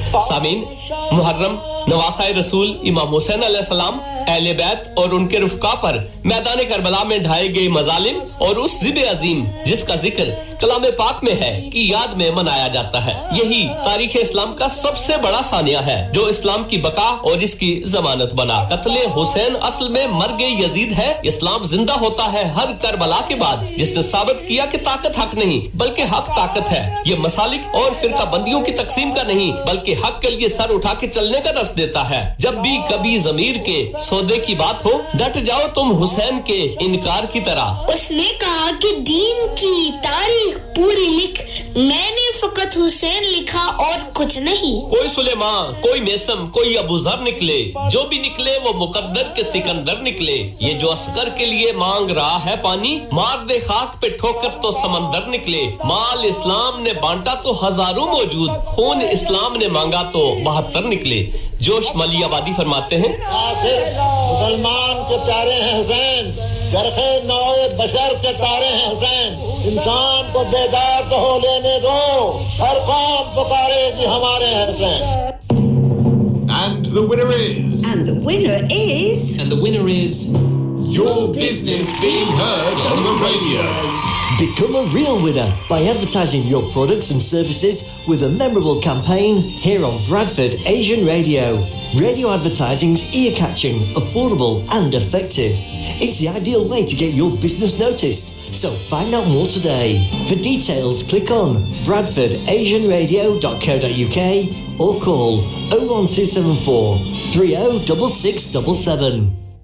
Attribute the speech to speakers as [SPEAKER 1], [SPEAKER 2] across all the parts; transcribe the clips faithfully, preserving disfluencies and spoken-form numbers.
[SPEAKER 1] सामीन, मुहर्रम, नवासाए रसूल इमाम हुसैन अलैहिस्सलाम, अहले बैत और उनके रुफ़का पर मैदान करबला में ढाए गए मजालिम और उस ज़िब अज़ीम जिसका जिक्र कलाम पाक में है की याद में मनाया जाता है। यही तारीख़ इस्लाम का सबसे बड़ा सानिया है जो इस्लाम की बका और इसकी जमानत बना। कत्ले हुसैन असल में मर गए यजीद है। इस्लाम जिंदा होता है हर करबला के बाद, जिसने साबित किया कि ताकत हक नहीं बल्कि हक ताकत है। ये मसालिक और फिरका बंदियों की तकसीम का नहीं बल्कि हक के लिए सर उठा के चलने का दर्स देता है। जब भी कभी ज़मीर के सौदे की बात हो डट जाओ तुम हुसैन के इनकार की तरह।
[SPEAKER 2] उसने कहा कि दीन की तारीख पूरी लिख, मैंने फकत हुसैन लिखा और कुछ नहीं।
[SPEAKER 1] कोई सुलेमान, कोई मेसम, कोई अबू ज़र निकले, जो भी निकले वो मुकद्दर के सिकंदर निकले। ये जो अस्कर के लिए मांग रहा है पानी, मार दे खाक पे ठोकर तो समंदर निकले। माल इस्लाम ने बांटा तो हजारों मौजूद, खून इस्लाम ने मांगा तो बहत्तर निकले। जोश मली आबादी फरमाते हैं,
[SPEAKER 3] मुसलमान के प्यारे हैं हुसैन, चरखे नौए बशर के तारे हैं हुसैन। इंसान को बेदार तो हो लेने दो, हर कौम पुकारेगी हमारे हैं Hussain.
[SPEAKER 4] And the winner is.
[SPEAKER 5] And the winner is.
[SPEAKER 1] And the winner is.
[SPEAKER 4] Your business being heard on the radio.
[SPEAKER 6] Become a real winner by advertising your products and services with a memorable campaign here on Bradford Asian Radio. Radio advertising's ear-catching, affordable and effective. It's the ideal way to get your business noticed. So find out more today. For details, click on bradford asian radio dot co dot uk or call oh one two seven four three oh six six seven seven.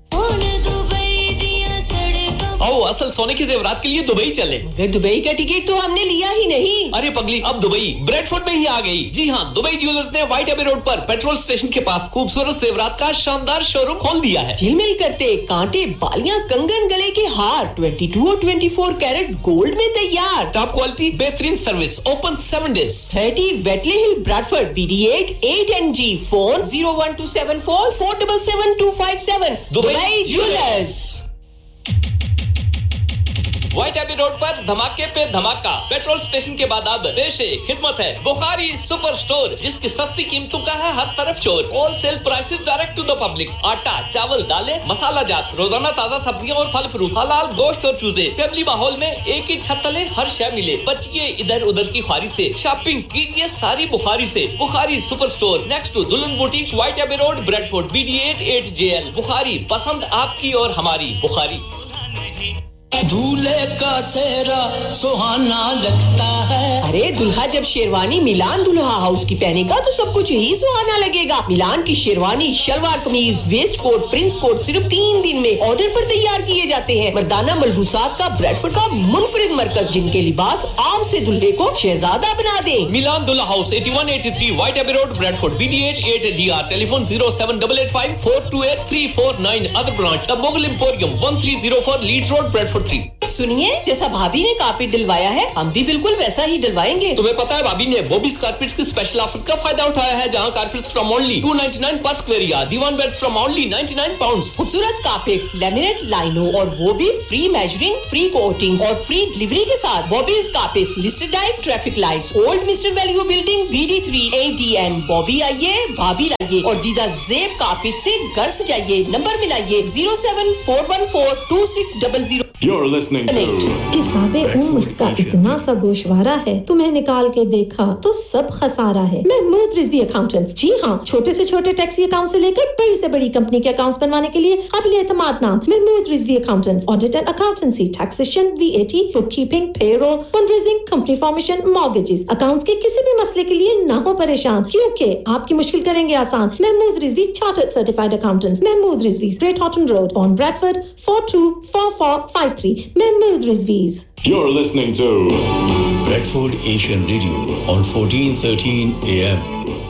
[SPEAKER 1] आओ असल सोने के जेवरात के लिए Dubai चले।
[SPEAKER 7] अगर Dubai का टिकट तो हमने लिया ही नहीं।
[SPEAKER 1] अरे पगली, अब दुबई ब्रेडफोर्ड में ही आ गई। जी हाँ, दुबई ज्वेलर्स ने व्हाइट एबी रोड पर पेट्रोल स्टेशन के पास खूबसूरत जेवरात का शानदार शोरूम खोल दिया है।
[SPEAKER 7] झिलमिल करते कांटे, बालियां, कंगन, गले के हार बाईस और चौबीस कैरेट गोल्ड में तैयार।
[SPEAKER 1] टॉप क्वालिटी, बेहतरीन सर्विस, ओपन सेवन डेज।
[SPEAKER 7] तीस वेटले हिल, Bradford, B D eight eight N G. Phone zero one two seven four four seven seven two five seven। Dubai jewellers.
[SPEAKER 1] White AB road पर धमाके पे धमाका। Petrol station के बाद अब पेशे खिदमत है बुखारी सुपर स्टोर, जिसकी सस्ती कीमतों का है हर तरफ शोर। Wholesale prices direct to the public. आटा, चावल, दालें, मसाला जात, रोजाना ताजा सब्जियां और फल फ्रूट, हलाल गोश्त और चूजे। फैमिली माहौल में एक ही छत तले हर शय मिले। बचिए इधर उधर की ख्वारी से, शॉपिंग कीजिए सारी बुखारी से। Bukhari super store next to दुल्हन boutique, white AB road, Bradford, B D eight eight J L. Bukhari, पसंद आपकी और हमारी बुखारी।
[SPEAKER 8] दूल्हे का सेहरा सुहाना लगता है।
[SPEAKER 7] अरे दुल्हा जब शेरवानी मिलान दुल्हा हाउस की पहनेगा तो सब कुछ ही सुहाना लगेगा। मिलान की शेरवानी, शलवार कमीज, वेस्ट कोट, प्रिंस कोट सिर्फ तीन दिन में ऑर्डर पर तैयार किए जाते हैं। मर्दाना मलबूसात का ब्रेडफोर्ड का मुनफरिद मरकज, जिनके लिबास आम से दुल्हे को शहजादा बना दे।
[SPEAKER 1] मिलान दुल्हा house eighty-one eighty-three white AB road, Bradford, B D eight eight D R. Telephone zero seven eight eight five four two eight three four nine। Other branch the Mughal emporium one three zero four Leeds road, Bradford three.
[SPEAKER 7] सुनिए, जैसा भाभी ने carpet डलवाया है हम भी बिल्कुल वैसा ही डलवाएंगे।
[SPEAKER 1] तुम्हें पता है भाभी ने बॉबीज कारपेट्स के स्पेशल ऑफर्स का फायदा उठाया है, जहां carpets from only two ninety-nine पर square yard, Diwan beds from only ninety-nine pounds.
[SPEAKER 7] खूबसूरत कारपेट्स, लैमिनेट, लाइनो और वो भी फ्री मेजरिंग, फ्री कोटिंग और फ्री डिलीवरी के साथ। Bobby's carpets listed at traffic lights, old mister value buildings, B D three A D N। Bobby आइए, भाभी लाइए और दीदा ज़ेब कारपेट से घर सजाइए। Number मिलाइए zero seven four one four two six zero zero।
[SPEAKER 9] You're listening to
[SPEAKER 10] हिसाबे उम्र का इतना सा गोशवारा है, तुम्हें निकाल के देखा तो सब खसारा है। महमूद रिजवी अकाउंटेंट्स, जी हाँ, छोटे से छोटे टैक्सी अकाउंट से लेकर बड़ी से बड़ी कंपनी के अकाउंट्स बनवाने के लिए काबिल एतमाद नाम Mahmood Rizvi accountants. Audit and accountancy, taxation, V A T, bookkeeping, payroll, fundraising, company formation, mortgages, accounts के किसी भी मसले के लिए ना हो परेशान, क्योंकि आपकी मुश्किल करेंगे आसान। Mahmood Rizvi chartered certified accountants, Mahmood Rizvi, Great Horton Road, on Bradford, four two four four five three। Mahmood Rizvi's.
[SPEAKER 9] You're listening to
[SPEAKER 8] Bradford Asian Radio on fourteen thirteen A M.